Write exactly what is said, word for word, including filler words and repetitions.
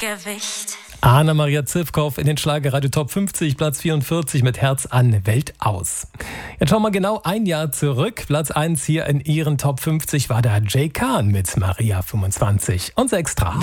Gewicht. Anna-Maria Zivkow in den Schlagerradio Top fünfzig, Platz vierundvierzig mit Herz an Welt aus. Jetzt schauen wir genau ein Jahr zurück. Platz eins hier in ihren Top fünfzig war der Jay Khan mit Maria fünfundzwanzig. Unser Extra.